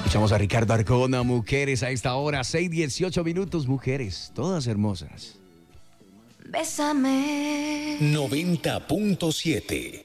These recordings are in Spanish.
Escuchamos a Ricardo Arjona, Mujeres, a esta hora, 6:18 minutos, mujeres, todas hermosas. Bésame. 90.7.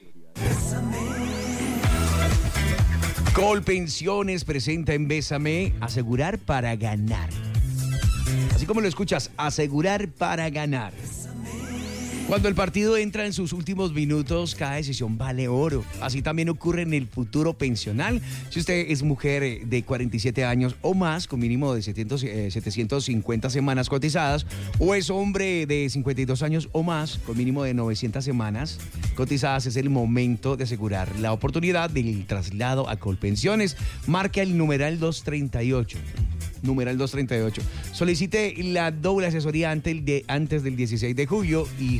Colpensiones presenta en Bésame, asegurar para ganar. Así como lo escuchas, asegurar para ganar. Cuando el partido entra en sus últimos minutos, cada decisión vale oro. Así también ocurre en el futuro pensional. Si usted es mujer de 47 años o más, con mínimo de 750 semanas cotizadas, o es hombre de 52 años o más, con mínimo de 900 semanas cotizadas, es el momento de asegurar la oportunidad del traslado a Colpensiones. Marca el numeral 238. Numeral 238. Solicite la doble asesoría antes del 16 de julio y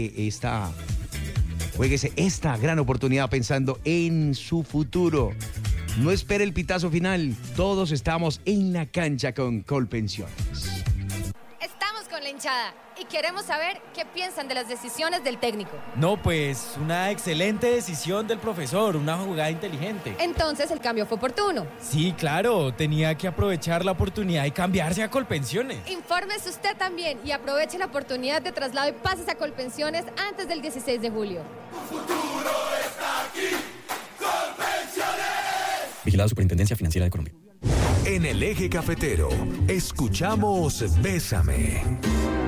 juéguese esta gran oportunidad pensando en su futuro. No espere el pitazo final. Todos estamos en la cancha con Colpensiones. Estamos con la hinchada y queremos saber qué piensan de las decisiones del técnico. No, pues una excelente decisión del profesor, una jugada inteligente. Entonces el cambio fue oportuno. Sí, claro, tenía que aprovechar la oportunidad y cambiarse a Colpensiones. Infórmese usted también y aproveche la oportunidad de traslado y pásese a Colpensiones antes del 16 de julio. Tu futuro está aquí. Colpensiones. Vigilado Superintendencia Financiera de Colombia. En el eje cafetero, escuchamos Bésame.